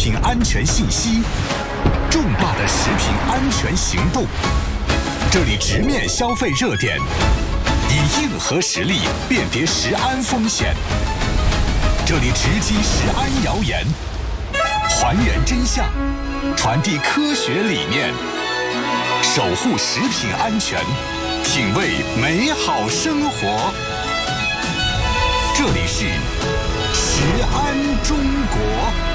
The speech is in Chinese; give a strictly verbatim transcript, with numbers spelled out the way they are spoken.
品安全信息，重大的食品安全行动。这里直面消费热点，以硬核实力辨别食安风险。这里直击食安谣言，还原真相，传递科学理念，守护食品安全，品味美好生活。这里是食安中国。